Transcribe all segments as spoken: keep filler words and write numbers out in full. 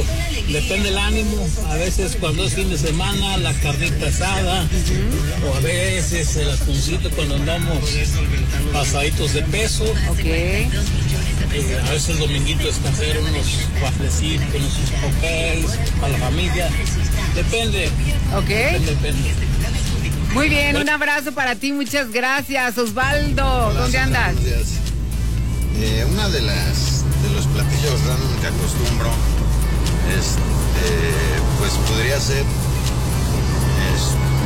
depende del ánimo. A veces cuando es fin de semana, la carnita asada, uh-huh. o a veces el atuncito cuando andamos pasaditos de peso. Ok. Eh, a veces el dominguito es hacer unos waflecitos, unos cupcakes para la familia. Depende. Ok. Depende, depende. Muy bien, un abrazo para ti, muchas gracias. Osvaldo, Hola, ¿dónde andas? Buenos días. Eh, una de las de los platillos random que acostumbro, este, pues podría ser, es,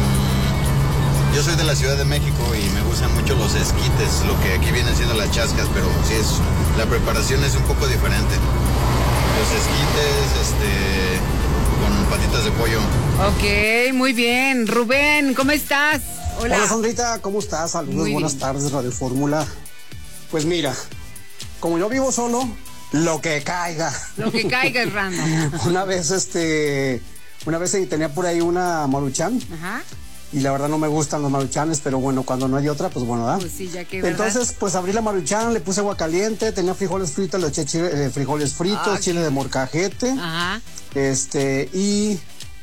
mm, yo soy de la Ciudad de México y me gustan mucho los esquites, lo que aquí vienen siendo las chascas, pero sí es, la preparación es un poco diferente. Los esquites, este, con patitas de pollo. Ok, muy bien. Rubén, ¿cómo estás? Hola. Hola, Sandrita, ¿cómo estás? Saludos, Muy buenas bien. tardes, Radio Fórmula. Pues mira, como yo vivo solo, lo que caiga. Lo que caiga es random. Una vez, este, una vez tenía por ahí una Maruchan. Ajá. Y la verdad no me gustan los Maruchanes, pero bueno, cuando no hay otra, pues bueno, ¿verdad? Pues sí, ya que, ¿verdad? Entonces, pues abrí la Maruchan, le puse agua caliente, tenía frijoles fritos, le eché chile, eh, frijoles fritos, Ah, chile de molcajete, Ajá. este, y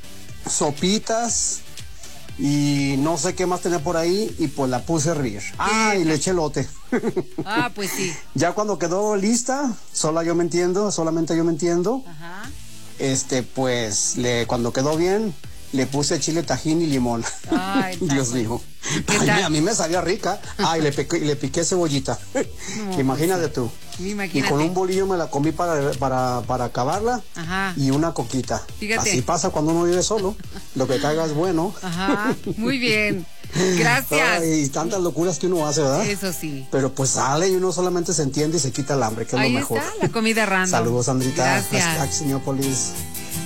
sopitas, y no sé qué más tenía por ahí, y pues la puse a hervir. Ah, y le eché elote. Ah, pues sí. Ya cuando quedó lista, sola yo me entiendo, solamente yo me entiendo, Ajá. este, pues, le, cuando quedó bien, le puse chile, tajín y limón. Ay, Dios tajo. mío. ¿Qué Ay, tal? a mí me salía rica. Ay, le piqué, le piqué cebollita. No, Imagínate tú. Imagínate. Y con un bolillo me la comí para, para, para acabarla. Ajá. Y una coquita. Fíjate. Así pasa cuando uno vive solo. Lo que caiga es bueno. Ajá. Muy bien. Gracias. Ay, y tantas locuras que uno hace, ¿verdad? Eso sí. Pero pues sale y uno solamente se entiende y se quita el hambre, que es Ahí lo mejor. está la comida random. Saludos, Sandrita. Gracias. Hashtag Cineópolis.